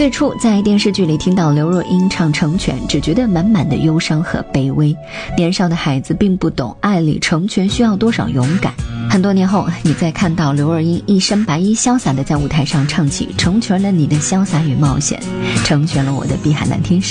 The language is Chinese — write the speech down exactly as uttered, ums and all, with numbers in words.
最初在电视剧里听到刘若英唱《成全》，只觉得满满的忧伤和卑微。年少的孩子并不懂爱里成全需要多少勇敢。很多年后，你再看到刘若英一身白衣潇洒地在舞台上唱起《成全了你的潇洒与冒险，成全了我的碧海蓝天使》，